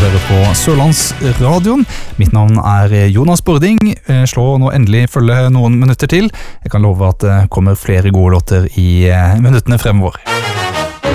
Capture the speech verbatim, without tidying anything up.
hører på Sørlandsradioen. Mitt navn er Jonas Bording. Slå nå endelig følge noen minutter til. Jeg kan love at det kommer flere gode låter i minuttene fremover.